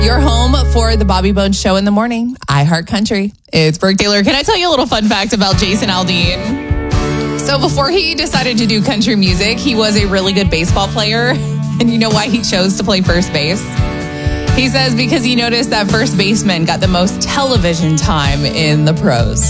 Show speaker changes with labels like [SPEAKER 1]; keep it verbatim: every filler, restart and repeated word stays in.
[SPEAKER 1] Your home for the Bobby Bones Show in the morning. iHeart Country. It's Brooke Taylor. Can I tell you a little fun fact about Jason Aldean? So before he decided to do country music, he was a really good baseball player. And you know why he chose to play first base? He says because he noticed that first baseman got the most television time in the pros.